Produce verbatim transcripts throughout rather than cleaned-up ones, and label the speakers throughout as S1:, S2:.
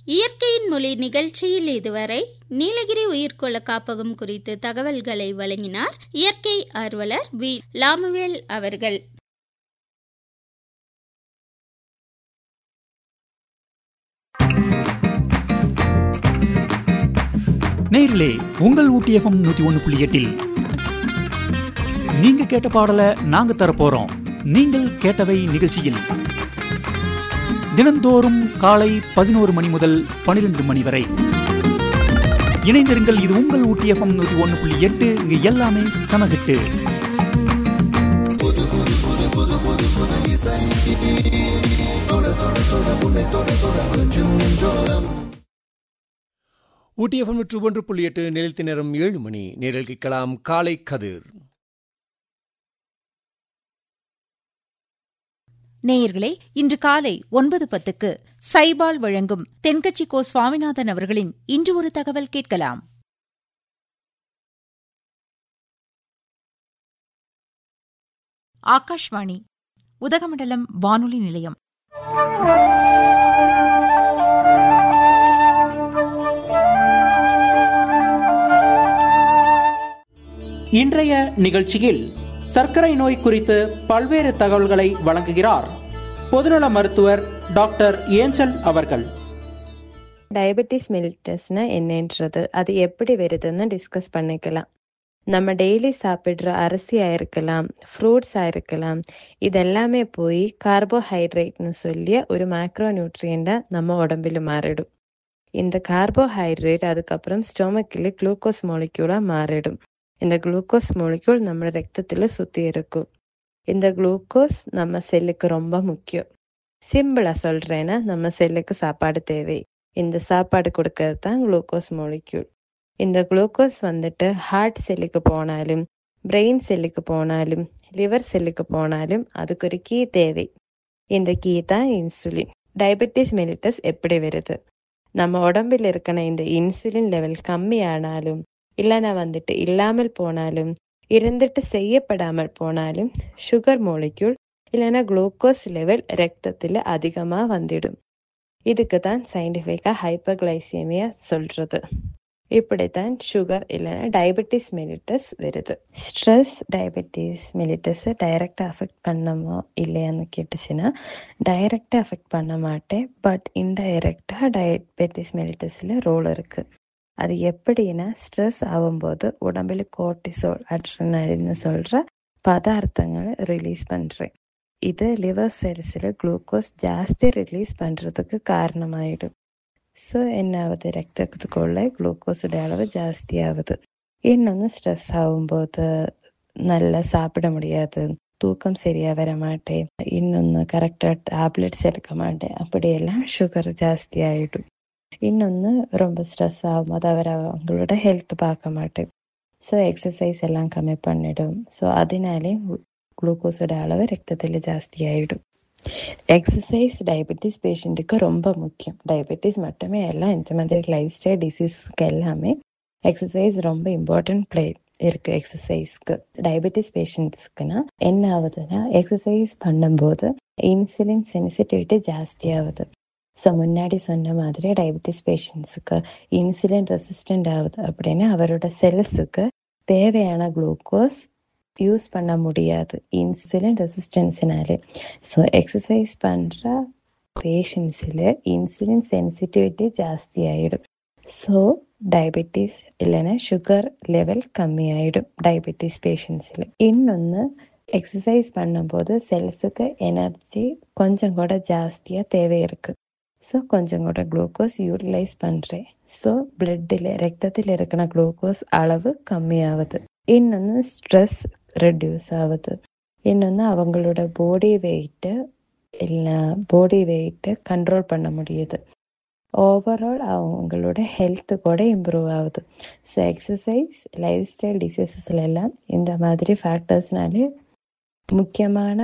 S1: இயற்கையின் மொழி நிகழ்ச்சியில் இதுவரை நீலகிரி உயிர்கோள காப்பகம் குறித்து தகவல்களை வழங்கினார் இயற்கை ஆர்வலர் வி லாமுவேல் அவர்கள்.
S2: நேயர்களே, உங்கள் ஊட்டி எஃப்எம் நூத்தி ஒன்று புள்ளி எட்டில் நீங்க கேட்ட பாடலை நாங்க தரப்போறோம். நீங்கள் கேட்டவை நிகழ்ச்சியில் தினந்தோறும் காலை பதினோரு மணி முதல் பனிரெண்டு மணி வரை இணைந்திருங்கள். இது உங்கள் ஊட்டி எஃப்எம் நூத்தி ஒன்று புள்ளி எட்டு. இங்க எல்லாமே சமகட்டு.
S3: ஊட்டி எஃப்எம் நூற்று ஒன்று புள்ளி எட்டு நிலைத்த நேரம் ஏழு மணி. நேரில் கேட்கலாம் காலை கதிர்.
S4: நேயர்களே, இன்று காலை ஒன்பது பத்துக்கு சைபால் வழங்கும் தென்கட்சி கோ சுவாமிநாதன் அவர்களின் இன்று ஒரு தகவல் கேட்கலாம். ஆகாஷ்வாணி உதகமண்டலம் வானொலி நிலையம்.
S5: இன்றைய நிகழ்ச்சியில் சர்க்கரை நோய் குறித்து பல்வேறு தகவல்களை வழங்குகிறார் பொதுநல மருத்துவர் டாக்டர் ஏஞ்சல் அவர்கள்.
S6: டயபெட்டிஸ் மெலிட்டஸ்னா என்னன்றது, அது எப்படி வருதுன்னு டிஸ்கஸ் பண்ணிக்கலாம். நம்ம டெய்லி சாப்பிட்ற அரிசியாக இருக்கலாம், ஃப்ரூட்ஸாக இருக்கலாம், இதெல்லாமே போய் கார்போஹைட்ரேட்னு சொல்லிய ஒரு மேக்ரோ நியூட்ரியண்டாக நம்ம உடம்பில் மாறிடும். இந்த கார்போஹைட்ரேட் அதுக்கப்புறம் ஸ்டொமக்கில் குளுக்கோஸ் மாலிக்யூலாக மாறிடும். இந்த குளுக்கோஸ் மாலிக்யூல் நம்ம ரத்தத்தில் சுற்றி இருக்கும். இந்த குளுக்கோஸ் நம்ம செல்லுக்கு ரொம்ப முக்கியம். சிம்பிளாக சொல்கிறேன்னா, நம்ம செல்லுக்கு சாப்பாடு தேவை. இந்த சாப்பாடு கொடுக்கறது தான் குளுக்கோஸ் மாலிக்யூல். இந்த குளுக்கோஸ் வந்துட்டு ஹார்ட் செல்லுக்கு போனாலும், பிரெயின் செல்லுக்கு போனாலும், லிவர் செல்லுக்கு போனாலும் அதுக்கு ஒரு கீ தேவை. இந்த கீ தான் இன்சுலின். டயபெட்டிஸ் மெலிட்டஸ் எப்படி வருது? நம்ம உடம்பில் இருக்கிற இந்த இன்சுலின் லெவல் கம்மியானாலும், இல்லைன்னா வந்துட்டு இல்லாமல் போனாலும், இருந்துட்டு செய்யப்படாமல் போனாலும் சுகர் மோலிக்யூல் இல்லைன்னா குளுக்கோஸ் லெவல் ரத்தத்தில் அதிகமாக வந்துடும். இதுக்கு தான் சயின்டிஃபிக்காக ஹைப்பர்கிளைசேமியா சொல்கிறது. இப்படித்தான் சுகர் இல்லைன்னா டயபெட்டிஸ் மெலிட்டஸ் வருது. ஸ்ட்ரெஸ் டயபெட்டிஸ் மெலிட்டஸை டைரக்டாக அஃபெக்ட் பண்ணமோ இல்லையான்னு கேட்டுச்சுன்னா, டைரக்டாக அஃபெக்ட் பண்ண மாட்டேன், பட் இன்டைரக்டாக டயபெட்டிஸ் மெலிட்டஸில் ரோல் இருக்குது. அது எப்படின்னா, ஸ்ட்ரெஸ் ஆகும்போது உடம்புல கோர்டிசோல், அட்ரினலின்னு சொல்கிற பதார்த்தங்களை ரிலீஸ் பண்ணுறேன். இது லிவர் செல்ஸில் குளுக்கோஸ் ஜாஸ்தி ரிலீஸ் பண்ணுறதுக்கு காரணமாயிடும். ஸோ என்ன ஆகுது, ரத்தத்துக்குள்ள குளுக்கோஸோட அளவு ஜாஸ்தி ஆகுது. இன்னொன்று, ஸ்ட்ரெஸ் ஆகும்போது நல்லா சாப்பிட முடியாது, தூக்கம் சரியாக வர மாட்டேன், இன்னொன்று கரெக்டாக டேப்லெட்ஸ் எடுக்க மாட்டேன், அப்படியெல்லாம் சுகர் ஜாஸ்தி ஆகிடும். இன்னொன்று, ரொம்ப ஸ்ட்ரெஸ் ஆகும்போது அவர் அவங்களோட ஹெல்த் பார்க்க மாட்டேன். ஸோ எக்ஸசைஸ் எல்லாம் கம்மி பண்ணிடும். ஸோ அதனாலே குளுக்கோஸோட அளவு ரத்தத்தில் ஜாஸ்தி ஆகிடும். எக்ஸசைஸ் டயபெட்டிஸ் பேஷண்ட்டுக்கு ரொம்ப முக்கியம். டயபெட்டிஸ் மட்டுமே எல்லாம், இந்த மாதிரி லைஃப் ஸ்டைல் டிசீஸ்க்கு எல்லாமே எக்ஸசைஸ் ரொம்ப இம்பார்ட்டன்ட் பிளே இருக்குது. எக்ஸசைஸ்க்கு டயபெட்டிஸ் பேஷண்ட்ஸ்க்குன்னா என்ன ஆகுதுன்னா, எக்ஸசைஸ் பண்ணும்போது இன்சுலின் சென்சிட்டிவிட்டி ஜாஸ்தி ஆகுது. ஸோ முன்னாடி சொன்ன மாதிரி டயபெட்டிஸ் பேஷண்ட்ஸுக்கு இன்சுலின் ரெசிஸ்டண்ட் ஆகுது அப்படின்னா அவரோட செல்ஸுக்கு தேவையான குளுக்கோஸ் யூஸ் பண்ண முடியாது, இன்சுலின் ரெசிஸ்டன்ஸினாலே. ஸோ எக்ஸசைஸ் பண்ணுற பேஷண்ட்ஸில் இன்சுலின் சென்சிட்டிவிட்டி ஜாஸ்தி ஆகிடும். ஸோ டயபெட்டிஸ் இல்லைன்னா சுகர் லெவல் கம்மி ஆகிடும் டயபெட்டிஸ் பேஷண்ட்ஸில். இன்னொன்று, எக்ஸசைஸ் பண்ணும்போது செல்ஸுக்கு எனர்ஜி கொஞ்சம் கூட ஜாஸ்தியாக தேவை இருக்குது. ஸோ கொஞ்சம் கூட குளுக்கோஸ் யூட்டிலைஸ் பண்ணுறேன். ஸோ பிளட்டில் ரத்தத்தில் இருக்கிற குளுக்கோஸ் அளவு கம்மியாகுது. இன்னொன்று, ஸ்ட்ரெஸ் ரெடியூஸ் ஆகுது. இன்னொன்று, அவங்களோட பாடி வெயிட்டு இல்லை பாடி வெயிட்டை கண்ட்ரோல் பண்ண முடியுது. ஓவரால் அவங்களோட ஹெல்த்து கூட இம்ப்ரூவ் ஆகுது. ஸோ எக்ஸசைஸ் லைஃப் ஸ்டைல் டிசீசஸ்ல எல்லாம் இந்த மாதிரி ஃபேக்டர்ஸ்னாலே முக்கியமான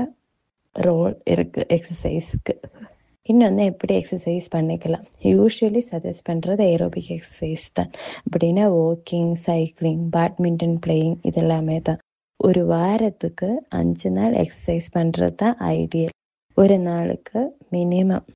S6: ரோல் இருக்குது எக்ஸசைஸுக்கு. இன்னொன்று, எப்படி எக்ஸசைஸ் பண்ணிக்கலாம்? யூஸ்வலி சஜஸ்ட் பண்ணுறது ஏரோபிக் எக்ஸசைஸ் தான். அப்படின்னா வாக்கிங், சைக்கிளிங், பேட்மிண்டன் பிளேயிங் இதெல்லாமே தான். ஒரு வாரத்துக்கு அஞ்சு நாள் எக்ஸசைஸ் பண்ணுறது தான் ஐடியல். ஒரு நாளுக்கு மினிமம்